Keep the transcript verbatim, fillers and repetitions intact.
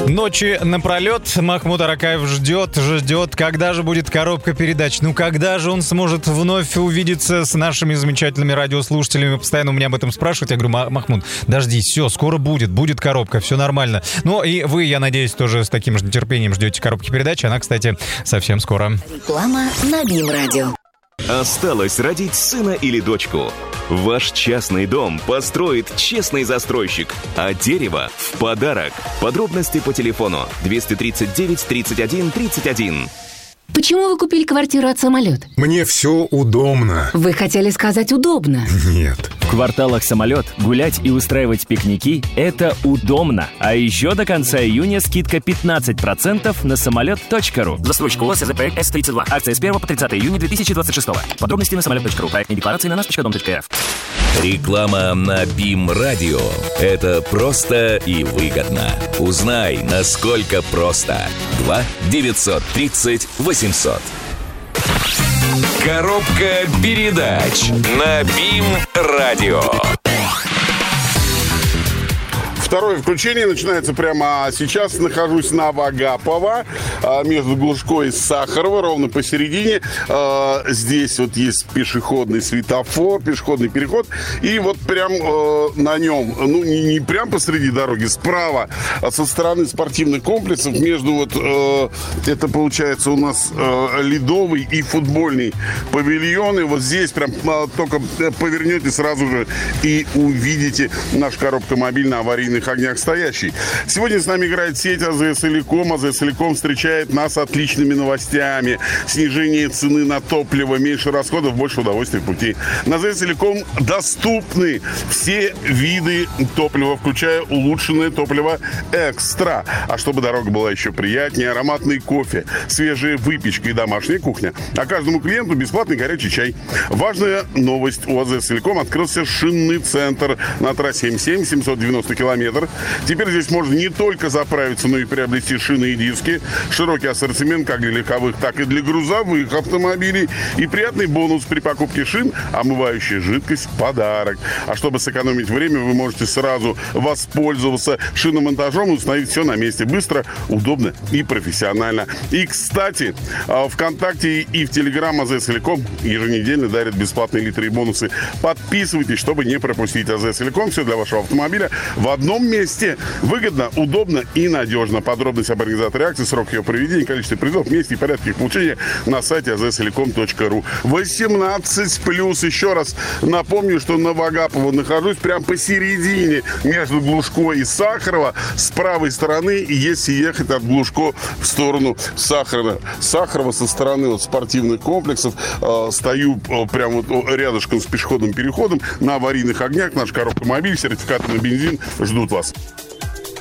Ночи напролет Махмуд Аракаев ждет, ждет, когда же будет коробка передач. Ну, когда же он сможет вновь увидеться с нашими замечательными радиослушателями. Постоянно у меня об этом спрашивают. Я говорю: Махмуд, дождись, все, скоро будет, будет коробка, все нормально. Ну, и вы, я надеюсь, тоже с таким же нетерпением ждете коробки передач. Она, кстати, совсем скоро. Реклама на БИМ-радио. Осталось родить сына или дочку? Ваш частный дом построит честный застройщик, а дерево в подарок. Подробности по телефону двести тридцать девять тридцать один тридцать один. Почему вы купили квартиру от «Самолет»? Мне все удобно. Вы хотели сказать «удобно». Нет. В кварталах «Самолет» гулять и устраивать пикники – это удобно. А еще до конца июня скидка пятнадцать процентов на самолет точка ру. Застройщик ООО «СЗП С тридцать два». Акция с первого по тридцатое июня две тысячи двадцать шестого. Подробности на самолет точка ру. Проектные декларации на наш точка дом точка рф. Реклама на БИМ-радио. Это просто и выгодно. Узнай, насколько просто. два девятьсот тридцать восемьсот. Коробка передач на БИМ-радио. Второе включение начинается прямо сейчас. Нахожусь на Вагапова, между Глушко и Сахарова, ровно посередине. Здесь вот есть пешеходный светофор, пешеходный переход. И вот прям на нем, ну не, не прям посреди дороги, справа, а со стороны спортивных комплексов, между вот, это получается у нас ледовый и футбольный павильоны. Вот здесь прям только повернете сразу же и увидите нашу коробку мобильно аварийный огнях стоящий. Сегодня с нами играет сеть АЗС Элеком. АЗС Элеком встречает нас отличными новостями. Снижение цены на топливо, меньше расходов, больше удовольствия в пути. На АЗС Элеком доступны все виды топлива, включая улучшенное топливо Экстра. А чтобы дорога была еще приятнее, ароматный кофе, свежая выпечка и домашняя кухня. А каждому клиенту бесплатный горячий чай. Важная новость: у АЗС Элеком открылся шинный центр на трассе М семь, семьсот девяносто километров. Теперь здесь можно не только заправиться, но и приобрести шины и диски. Широкий ассортимент как для легковых, так и для грузовых автомобилей. И приятный бонус при покупке шин – омывающая жидкость в подарок. А чтобы сэкономить время, вы можете сразу воспользоваться шиномонтажом и установить все на месте. Быстро, удобно и профессионально. И, кстати, ВКонтакте и в Телеграм АЗС Элеком еженедельно дарят бесплатные литры и бонусы. Подписывайтесь, чтобы не пропустить. АЗС Элеком – все для вашего автомобиля в одном месте. Выгодно, удобно и надежно. Подробности об организаторе акции, срок ее проведения, количестве призов, месте и порядке их получения на сайте а зэ эс элеком точка ру. восемнадцать плюс. Еще раз напомню, что на Вагапова нахожусь прямо посередине между Глушко и Сахарова. С правой стороны, если ехать от Глушко в сторону Сахарова. Сахарова со стороны вот спортивных комплексов. Э, стою э, прямо вот рядышком с пешеходным переходом на аварийных огнях. Наша коробка мобиль, сертификаты на бензин ждут вас.